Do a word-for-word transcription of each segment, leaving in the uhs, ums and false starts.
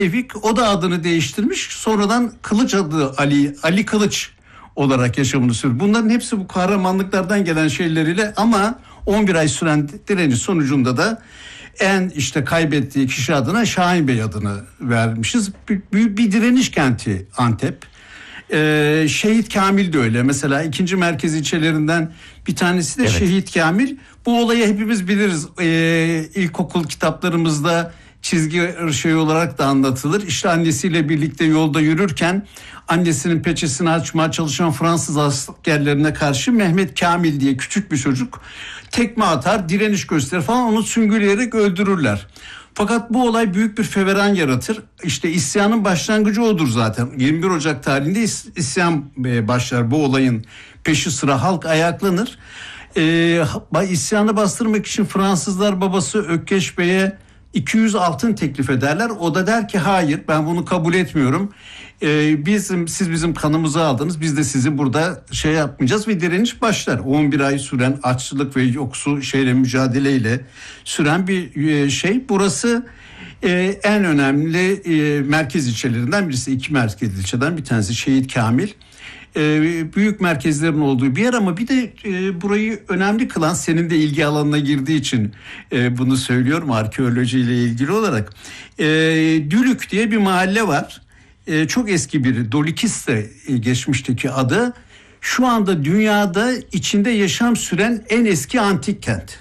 Tevfik, o da adını değiştirmiş. Sonradan Kılıç adı Ali, Ali Kılıç olarak yaşamını sürdü. Bunların hepsi bu kahramanlıklardan gelen şeyleriyle, ama on bir ay süren direniş sonucunda da en işte kaybettiği kişi adına Şahin Bey adını vermişiz. Büyük bir direniş kenti Antep. Ee, Şehit Kamil de öyle. Mesela ikinci merkez ilçelerinden bir tanesi de evet. Şehit Kamil. Bu olayı hepimiz biliriz. Ee, ilkokul kitaplarımızda çizgi şey olarak da anlatılır. İşte annesiyle birlikte yolda yürürken annesinin peçesini açmaya çalışan Fransız askerlerine karşı Mehmet Kamil diye küçük bir çocuk tekme atar, direniş gösterir falan, onu süngüleyerek öldürürler. Fakat bu olay büyük bir feveran yaratır. İşte isyanın başlangıcı odur zaten. yirmi bir Ocak tarihinde is- isyan başlar. Bu olayın peşi sıra halk ayaklanır. Ee, isyanı bastırmak için Fransızlar babası Ökkeş Bey'e iki yüz altın teklif ederler. O da der ki hayır, ben bunu kabul etmiyorum. Ee, bizim siz bizim kanımızı aldınız. Biz de sizi burada şey yapmayacağız ve direniş başlar. on bir ay süren açlık ve yoksul şeyle mücadeleyle süren bir şey. Burası e, en önemli e, merkez ilçelerinden birisi. İki merkez ilçeden bir tanesi Şehit Kamil. E, büyük merkezlerin olduğu bir yer, ama bir de e, burayı önemli kılan, senin de ilgi alanına girdiği için e, bunu söylüyorum arkeolojiyle ilgili olarak. E, Dülük diye bir mahalle var. E, çok eski bir Dolikiste e, geçmişteki adı. Şu anda dünyada içinde yaşam süren en eski antik kent.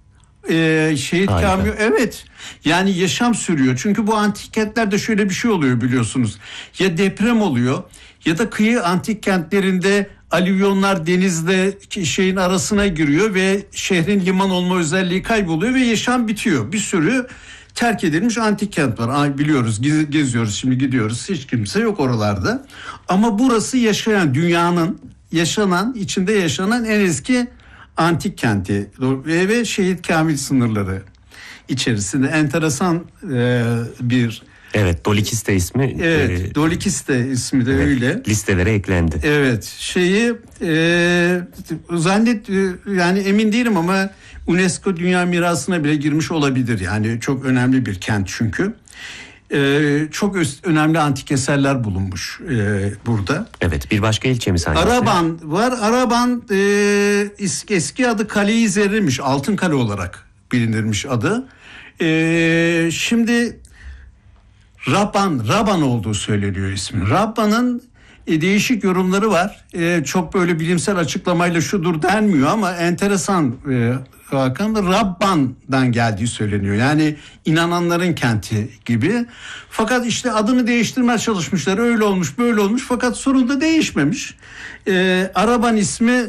Ee, Şehit Kamil, evet, yani yaşam sürüyor. Çünkü bu antik kentlerde şöyle bir şey oluyor biliyorsunuz. Ya deprem oluyor ya da kıyı antik kentlerinde alüvyonlar denizle şeyin arasına giriyor ve şehrin liman olma özelliği kayboluyor ve yaşam bitiyor. Bir sürü terk edilmiş antik kent var. Ay, biliyoruz, geziyoruz, şimdi gidiyoruz, hiç kimse yok oralarda. Ama burası yaşayan, dünyanın yaşanan, içinde yaşanan en eski antik kenti ve, ve Şehit Kamil sınırları içerisinde enteresan e, bir... Evet, Dolikiste ismi. Evet, e, Dolikiste ismi de evet, öyle. Listelere eklendi. Evet, şeyi e, zannet yani emin değilim ama UNESCO Dünya Mirası'na bile girmiş olabilir. Yani çok önemli bir kent çünkü. Ee, çok önemli antik eserler bulunmuş e, burada. Evet, bir başka ilçemiz hangisi? Araban var. Araban e, eski adı Kale-i Zerre'miş. Altın Kale olarak bilinirmiş adı. E, şimdi Rabban, Raban olduğu söyleniyor ismi. Rabban'ın e, değişik yorumları var. E, çok böyle bilimsel açıklamayla şudur denmiyor ama enteresan e, Hakan, Rabban'dan geldiği söyleniyor. Yani inananların kenti gibi. Fakat işte adını değiştirmeye çalışmışlar. Öyle olmuş, böyle olmuş. Fakat sonunda değişmemiş. Ee, Araban ismi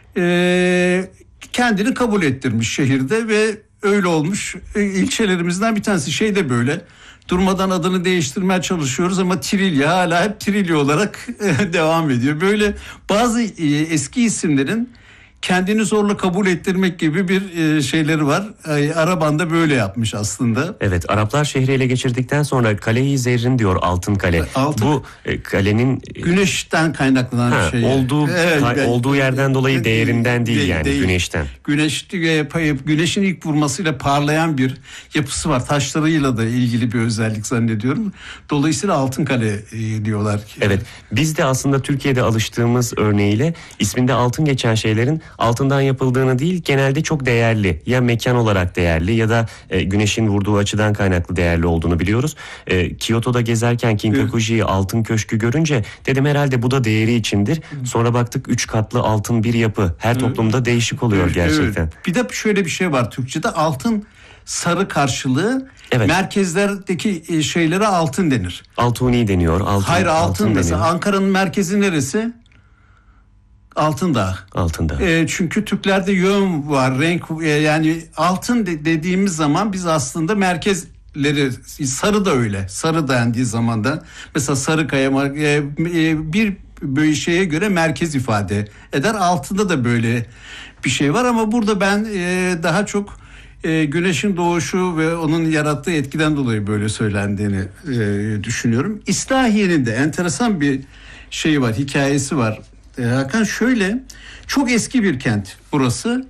e, kendini kabul ettirmiş şehirde ve öyle olmuş. E, ilçelerimizden bir tanesi. Şey de böyle. Durmadan adını değiştirmeye çalışıyoruz ama Trilya hala hep Trilya olarak devam ediyor. Böyle bazı e, eski isimlerin kendini zorla kabul ettirmek gibi bir e, şeyleri var. E, Araban da böyle yapmış aslında. Evet, Araplar şehri ele geçirdikten sonra Kale-i Zerrin diyor, Altın Kale. Altın, bu e, kalenin güneşten kaynaklanan ha, bir şey. Olduğu evet, ka- olduğu yerden dolayı değerinden değil, değil yani değil. güneşten. Güneş güneşin ilk vurmasıyla parlayan bir yapısı var. Taşlarıyla da ilgili bir özellik zannediyorum. Dolayısıyla Altın Kale e, diyorlar ki. Evet, biz de aslında Türkiye'de alıştığımız örneğiyle isminde altın geçen şeylerin altından yapıldığını değil, genelde çok değerli, ya mekan olarak değerli ya da e, güneşin vurduğu açıdan kaynaklı değerli olduğunu biliyoruz. E, Kyoto'da gezerken Kinkakuji'yi, altın köşkü görünce dedim herhalde bu da değeri içindir. Sonra baktık üç katlı altın bir yapı. Her toplumda değişik oluyor evet, gerçekten. Evet. Bir de şöyle bir şey var Türkçe'de, altın sarı karşılığı. Evet. Merkezlerdeki şeylere altın denir. Altuni deniyor. Altın, Hayır altın, altın mesela deniyor. Ankara'nın merkezi neresi? Altındağ. Altındağ. E, çünkü Türklerde yön var, renk e, yani altın de, dediğimiz zaman biz aslında merkezleri, sarı da öyle. Sarı dendiği zaman da mesela Sarıkaya e, e, bir böyle şeye göre merkez ifade eder. Altında da böyle bir şey var ama burada ben e, daha çok e, güneşin doğuşu ve onun yarattığı etkiden dolayı böyle söylendiğini e, düşünüyorum. İslahiye'nin de enteresan bir şeyi var, hikayesi var. Hakan, şöyle, çok eski bir kent burası.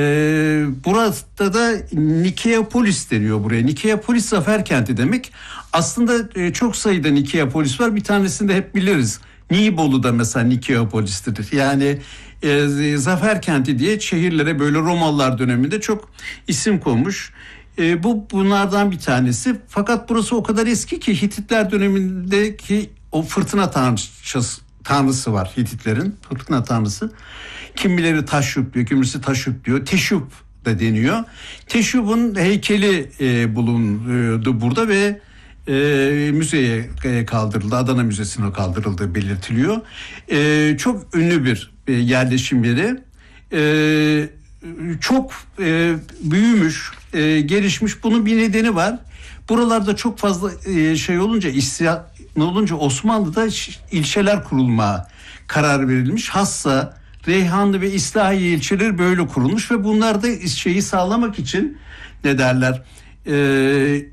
Ee, burada da Nikeapolis deniyor buraya. Nikeapolis zafer kenti demek. Aslında e, çok sayıda Nikeapolis var. Bir tanesini de hep biliriz. Nibolu'da mesela Nikeapolis'tir. Yani e, Zafer Kenti diye şehirlere böyle Romalılar döneminde çok isim konmuş. E, bu bunlardan bir tanesi. Fakat burası o kadar eski ki Hititler dönemindeki o fırtına tanrıçası, tanrısı var Hititlerin. Fırtına tanrısı. Kimileri Taşup diyor, kimisi Taşup diyor. Teşup da deniyor. Teşup'un heykeli e, bulundu burada ve e, müzeye kaldırıldı. Adana Müzesi'ne kaldırıldığı belirtiliyor. E, çok ünlü bir e, yerleşim yeri. E, çok e, büyümüş, e, gelişmiş. Bunun bir nedeni var. Buralarda çok fazla e, şey olunca, isyan olunca Osmanlı'da ilçeler kurulmaya karar verilmiş. Hassa, Reyhanlı ve İslahiye ilçeleri böyle kurulmuş ve bunlar da şeyi sağlamak için ne derler e,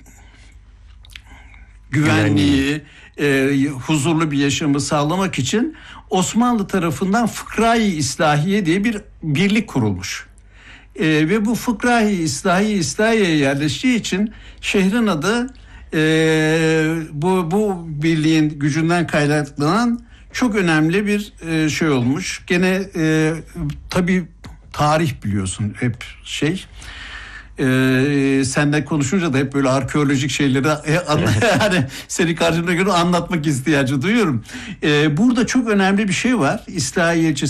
güvenliği, e, huzurlu bir yaşamı sağlamak için Osmanlı tarafından Fıkra-i İslahiye diye bir birlik kurulmuş. E, ve bu Fıkra-i İslahiye İslahiye'ye yerleştiği için şehrin adı e, bu, bu birliğin gücünden kaynaklanan çok önemli bir e, şey olmuş. Gene e, tabii tarih biliyorsun hep şey. E, senden konuşunca da hep böyle arkeolojik şeyleri e, anla, yani seni karşımda göre anlatmak ihtiyacı duyuyorum. E, burada çok önemli bir şey var. İslahiye ilçesi